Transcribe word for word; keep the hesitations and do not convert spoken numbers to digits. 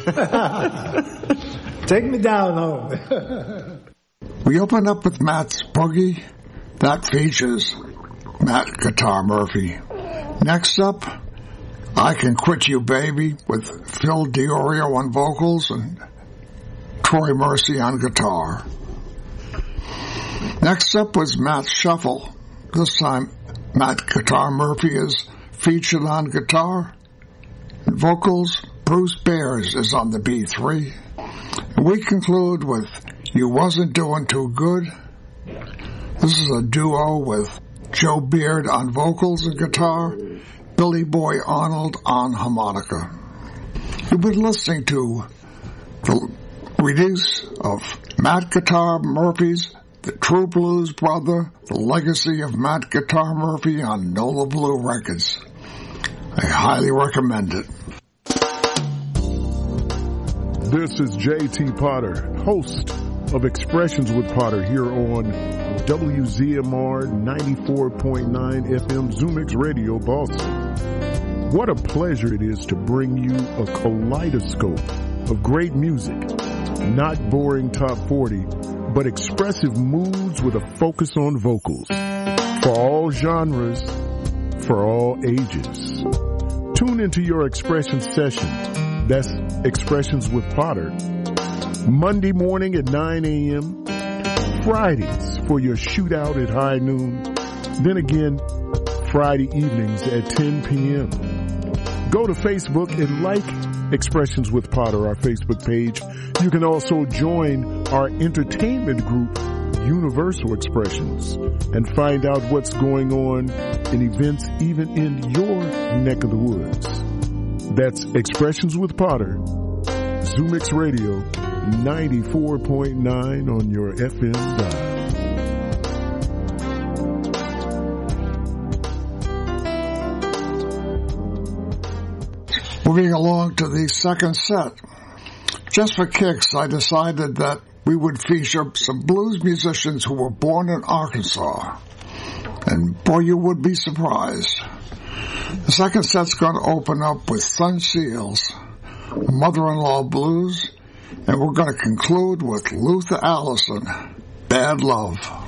Take me down home. We open up with Matt's Boogie. That features Matt Guitar Murphy. Next up, I Can Quit You Baby with Phil Diorio on vocals and Troy Mercy on guitar. Next up was Matt's Shuffle. This time, Matt Guitar Murphy is featured on guitar. And vocals, Bruce Bears is on the B three. And we conclude with You Wasn't Doing Too Good. This is a duo with Joe Beard on vocals and guitar, Billy Boy Arnold on harmonica. You've been listening to the release of Matt Guitar Murphy's The True Blues Brother, The Legacy of Matt Guitar Murphy on Nola Blue Records. I highly recommend it. This is J T Potter, host of Expressions with Potter here on W Z M R ninety-four point nine F M Zoomix Radio, Boston. What a pleasure it is to bring you a kaleidoscope of great music. Not boring top forty, but expressive moods with a focus on vocals. For all genres, for all ages. Tune into your expression session. That's Expressions with Potter. Monday morning at nine a.m. Fridays for your shootout at high noon. Then again, Friday evenings at ten p.m. Go to Facebook and like Expressions with Potter, our Facebook page. You can also join our entertainment group, Universal Expressions, and find out what's going on in events even in your neck of the woods. That's Expressions with Potter, Zoomix Radio, ninety-four point nine on your F M dial. Moving along to the second set. Just for kicks, I decided that we would feature some blues musicians who were born in Arkansas. And boy, you would be surprised. The second set's going to open up with Sun Seals, Mother-in-Law Blues, and we're going to conclude with Luther Allison, Bad Love.